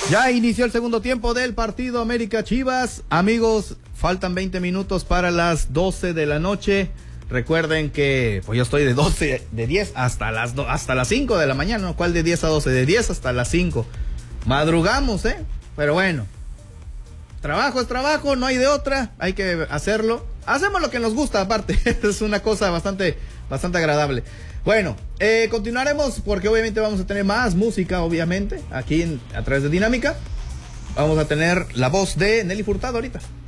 Ya inició el segundo tiempo del partido América Chivas. Amigos, faltan 20 minutos para las 12 de la noche. Recuerden que pues yo estoy de 10 hasta las 5 de la mañana, ¿no? ¿Cuál de 10 a 12? De 10 hasta las 5. Madrugamos, pero bueno. Trabajo es trabajo, no hay de otra, hay que hacerlo. Hacemos lo que nos gusta, aparte. Es una cosa bastante agradable. Bueno, continuaremos porque obviamente vamos a tener más música, obviamente, aquí a través de Dinámica. Vamos a tener la voz de Nelly Furtado ahorita.